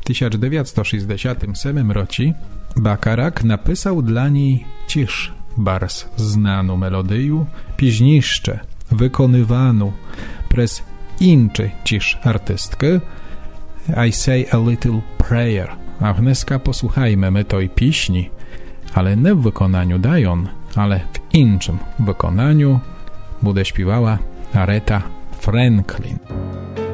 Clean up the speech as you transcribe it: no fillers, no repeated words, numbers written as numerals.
1967 році Bacharach написав для ній тіж барс знану мелодію, пізніше виконувану през іншу тіж артистки I Say a Little Prayer. A dneska posłuchajmy my tej pieśni, ale nie w wykonaniu Dion, ale w innym wykonaniu bude śpiewała Aretha Franklin.